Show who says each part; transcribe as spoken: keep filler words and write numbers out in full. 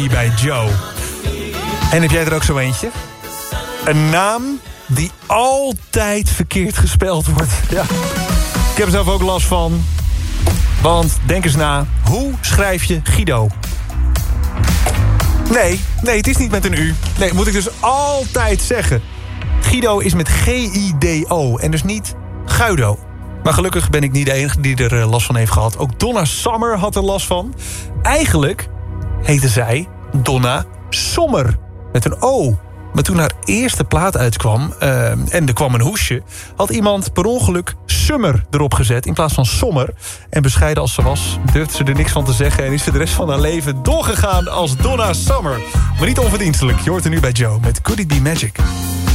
Speaker 1: hier bij Joe. En heb jij er ook zo eentje? Een naam die altijd verkeerd gespeld wordt. Ja. Ik heb er zelf ook last van. Want denk eens na, hoe schrijf je Guido? Nee, nee, het is niet met een U. Nee, moet ik dus altijd zeggen. Guido is met G I D O en dus niet Guido. Maar gelukkig ben ik niet de enige die er last van heeft gehad. Ook Donna Summer had er last van. Eigenlijk heette zij Donna Sommer. Met een O. Maar toen haar eerste plaat uitkwam uh, en er kwam een hoesje... had iemand per ongeluk Summer erop gezet in plaats van Sommer. En bescheiden als ze was, durfde ze er niks van te zeggen... en is ze de rest van haar leven doorgegaan als Donna Summer. Maar niet onverdienstelijk. Je hoort er nu bij Joe met Could It Be Magic.